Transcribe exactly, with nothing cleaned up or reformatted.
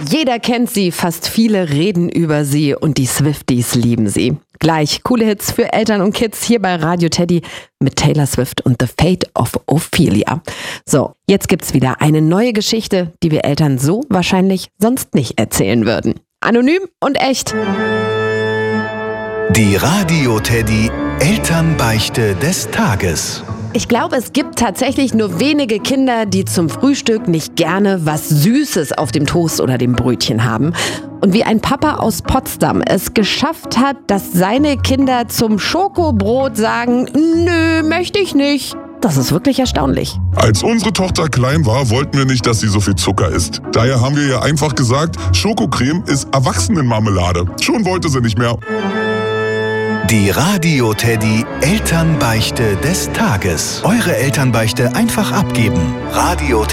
Jeder kennt sie, fast viele reden über sie und die Swifties lieben sie. Gleich coole Hits für Eltern und Kids hier bei Radio Teddy mit Taylor Swift und The Fate of Ophelia. So, jetzt gibt's wieder eine neue Geschichte, die wir Eltern so wahrscheinlich sonst nicht erzählen würden. Anonym und echt. Die Radio Teddy Elternbeichte des Tages. Ich glaube, es gibt tatsächlich nur wenige Kinder, die zum Frühstück nicht gerne was Süßes auf dem Toast oder dem Brötchen haben. Und wie ein Papa aus Potsdam es geschafft hat, dass seine Kinder zum Schokobrot sagen, nö, möchte ich nicht. Das ist wirklich erstaunlich. Als unsere Tochter klein war, wollten wir nicht, dass sie so viel Zucker isst. Daher haben wir ihr einfach gesagt, Schokocreme ist Erwachsenenmarmelade. Schon wollte sie nicht mehr. Die Radio Teddy Elternbeichte des Tages. Eure Elternbeichte einfach abgeben. Radio